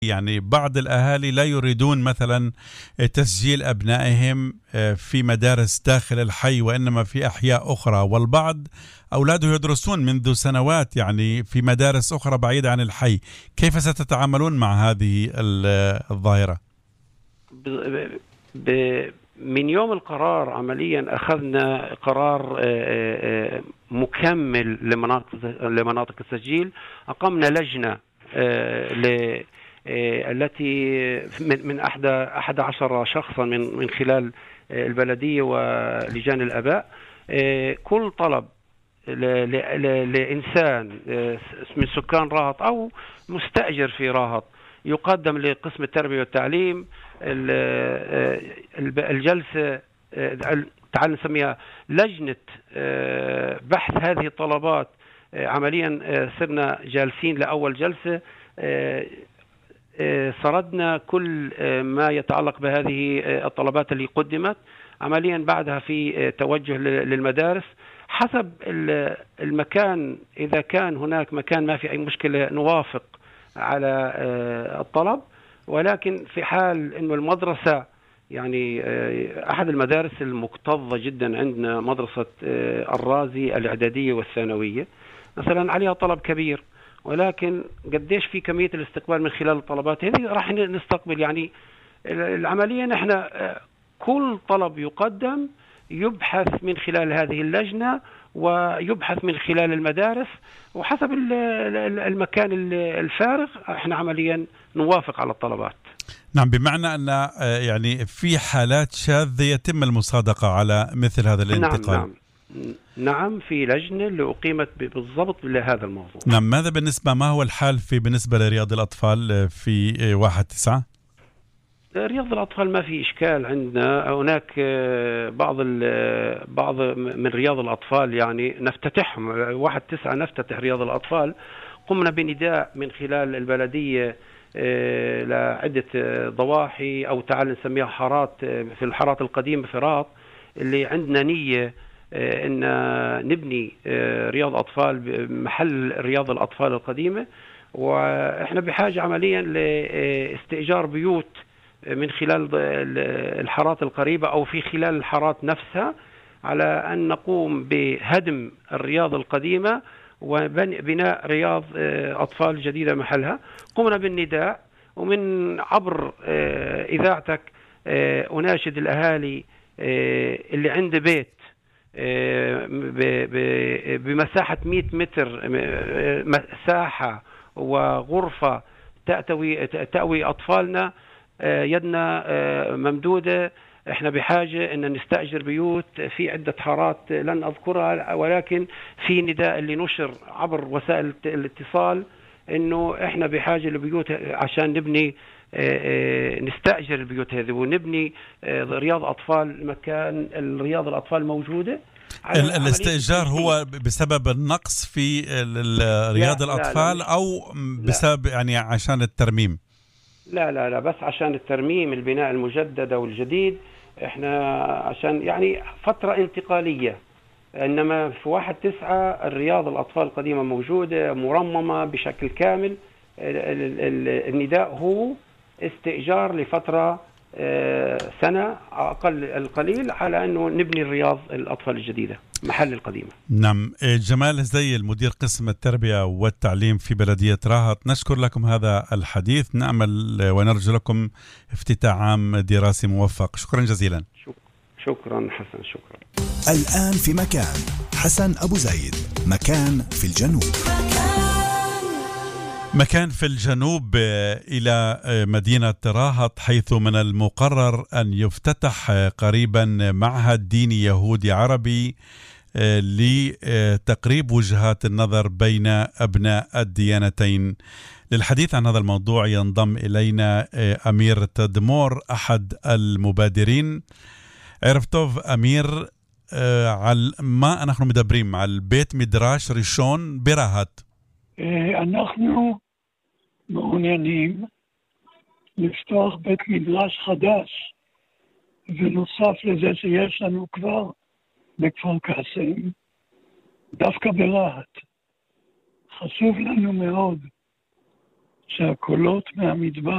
يعني بعض الأهالي لا يريدون مثلا تسجيل أبنائهم في مدارس داخل الحي وإنما في أحياء أخرى، والبعض أولاده يدرسون منذ سنوات يعني في مدارس أخرى بعيدة عن الحي. كيف ستتعاملون مع هذه الظاهرة؟ من يوم القرار عمليا أخذنا قرار مكمل لمناطق التسجيل. أقمنا لجنة التي من 11 شخصا من خلال البلدية ولجان الآباء. كل طلب لإنسان من سكان راهط أو مستأجر في راهط يقدم لقسم التربية والتعليم. الجلسة تعال نسميها لجنة بحث هذه الطلبات. عمليا صرنا جالسين لأول جلسة، سردنا كل ما يتعلق بهذه الطلبات اللي قدمت. عمليا بعدها في توجه للمدارس حسب المكان. إذا كان هناك مكان ما في أي مشكلة نوافق على الطلب، ولكن في حال إنه المدرسة يعني أحد المدارس المكتظة جدا عندنا مدرسة الرازي الإعدادية والثانوية مثلا عليها طلب كبير، ولكن قديش في كمية الاستقبال من خلال الطلبات هذه راح نستقبل. يعني العملية نحن كل طلب يقدم يبحث من خلال هذه اللجنة ويبحث ويبحث من المدارس، وحسب المكان الفارغ احنا عمليا نوافق على الطلبات. نعم، بمعنى أن يعني في حالات شاذة يتم المصادقة على مثل هذا الانتقال. نعم في لجنة اللي أقيمت بالضبط لهذا الموضوع. نعم، ماذا ما هو الحال بالنسبة لرياض الأطفال في 1/9؟ رياض الأطفال ما في إشكال عندنا. هناك بعض من رياض الأطفال يعني نفتتحهم 1/9 نفتتح رياض الأطفال. قمنا بنداء من خلال البلدية لعدة ضواحي أو تعال نسميها حارات في الحارات القديمة في راهط اللي عندنا نية إن نبني رياض أطفال محل رياض الأطفال القديمة، وإحنا بحاجة عمليا لاستئجار بيوت من خلال الحارات القريبة أو في خلال الحارات نفسها على أن نقوم بهدم الرياض القديمة وبناء رياض أطفال جديدة محلها. قمنا بالنداء، ومن عبر إذاعتك أناشد الأهالي اللي عنده بيت بمساحة 100 متر مساحة وغرفة تأوي أطفالنا، يدنا ممدودة. احنا بحاجة ان نستأجر بيوت في عدة حارات لن اذكرها، ولكن في نداء اللي نشر عبر وسائل الاتصال انه احنا بحاجة لبيوت عشان نبني نستأجر البيوت هذه ونبني رياض اطفال مكان رياض الاطفال موجودة. الاستئجار هو بسبب النقص في رياض الأطفال لا أو بسبب يعني عشان الترميم؟ لا بس عشان الترميم البناء المجدد أو الجديد. احنا عشان يعني فترة انتقالية، انما في 1/9 الرياض الأطفال القديمة موجودة مرممة بشكل كامل. النداء هو استئجار لفترة سنة أقل القليل على أنه نبني الرياض الأطفال الجديدة محل القديمة. نعم، جمال الزي المدير قسم التربية والتعليم في بلدية راهط، نشكر لكم هذا الحديث. نأمل ونرجو لكم افتتاح عام دراسي موفق. شكرا جزيلا. شكرا حسن. شكرا. الآن في مكان حسن أبو زيد، مكان في الجنوب. مكان في الجنوب إلى مدينة راهط، حيث من المقرر أن يفتتح قريبا معهد ديني يهودي عربي لتقريب وجهات النظر بين أبناء الديانتين. للحديث عن هذا الموضوع ينضم إلينا أمير تدمور أحد المبادرين. عرف טוב أمير، على ما نحن مدبرين على البيت مدراش ראשון ברהט. אנחנו מעוניינים לפתוח בית מדרש חדש, ונוסף לזה שיש לנו כבר בכפר קאסם, דווקא ברהט. חשוב לנו מאוד שהקולות מהמדבר